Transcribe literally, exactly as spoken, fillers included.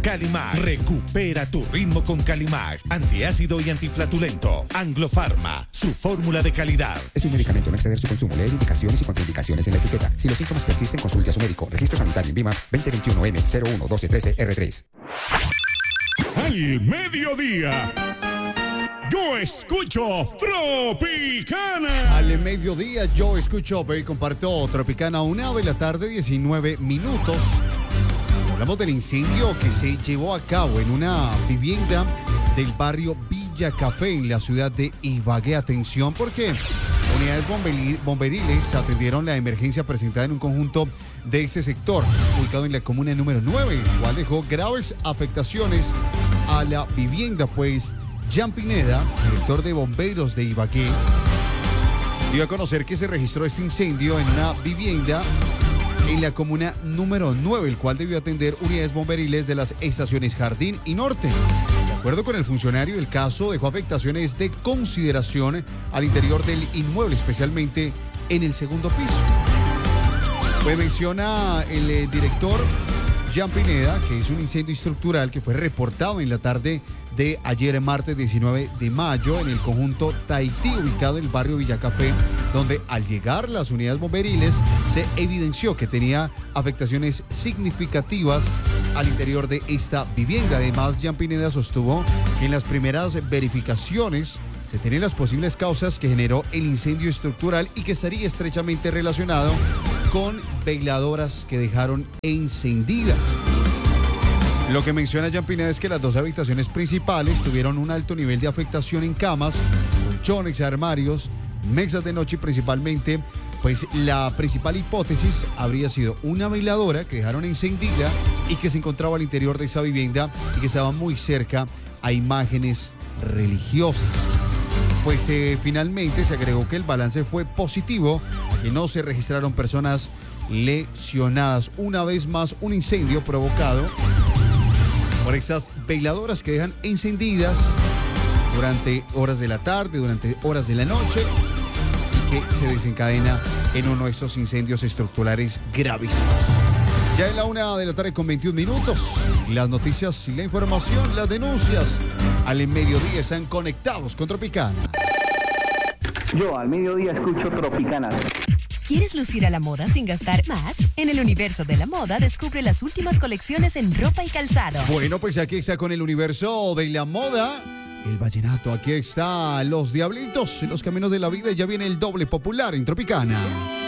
Calimag. Recupera tu ritmo con Calimag. Antiácido y antiflatulento. Anglo Pharma, su fórmula de calidad. Es un medicamento, no exceder su consumo. Leer indicaciones y contraindicaciones en la etiqueta. Si los síntomas persisten, consulte a su médico. Registro sanitario en VIMA veinte veintiuno M cero uno doce trece R tres. Al mediodía, yo escucho Tropicana. Al mediodía yo escucho y comparto Tropicana, una de la tarde, diecinueve minutos. Hablamos del incendio que se llevó a cabo en una vivienda del barrio Villa Café en la ciudad de Ibagué. Atención porque unidades bomberiles atendieron la emergencia presentada en un conjunto de ese sector, ubicado en la comuna número nueve, el cual dejó graves afectaciones a la vivienda, pues Jean Pineda, director de bomberos de Ibagué, dio a conocer que se registró este incendio en una vivienda en la comuna número nueve, el cual debió atender unidades bomberiles de las estaciones Jardín y Norte. De acuerdo con el funcionario, el caso dejó afectaciones de consideración al interior del inmueble, especialmente en el segundo piso. Pues menciona el eh, director Jean Pineda que es un incendio estructural que fue reportado en la tarde de ayer, martes diecinueve de mayo, en el conjunto Tahití, ubicado en el barrio Villacafé, donde al llegar las unidades bomberiles se evidenció que tenía afectaciones significativas al interior de esta vivienda. Además, Jean Pineda sostuvo que en las primeras verificaciones se tienen las posibles causas que generó el incendio estructural y que estaría estrechamente relacionado con veladoras que dejaron encendidas. Lo que menciona Jean Pineda es que las dos habitaciones principales tuvieron un alto nivel de afectación en camas, colchones, armarios, mesas de noche y principalmente, pues la principal hipótesis habría sido una veladora que dejaron encendida y que se encontraba al interior de esa vivienda y que estaba muy cerca a imágenes religiosas. Pues eh, finalmente se agregó que el balance fue positivo, que no se registraron personas lesionadas. Una vez más, un incendio provocado por estas veladoras que dejan encendidas durante horas de la tarde, durante horas de la noche, y que se desencadena en uno de estos incendios estructurales gravísimos. Ya es la una de la tarde con veintiún minutos. Las noticias y la información, las denuncias al mediodía están conectados con Tropicana. Yo al mediodía escucho Tropicana. ¿Quieres lucir a la moda sin gastar más? En el universo de la moda descubre las últimas colecciones en ropa y calzado. Bueno, pues aquí está con el universo de la moda, el vallenato. Aquí está Los Diablitos, en los caminos de la vida. Ya viene el doble popular en Tropicana.